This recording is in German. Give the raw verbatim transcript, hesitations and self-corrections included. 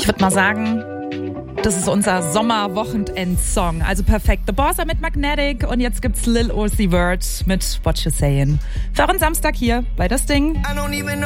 Ich würde mal sagen, das ist unser Sommer-Wochenend-Song. Also perfekt. The Bossa mit Magnetic und jetzt gibt's Lil Uzi Vert mit What You Sayin'. Für einen Samstag hier bei Das Ding.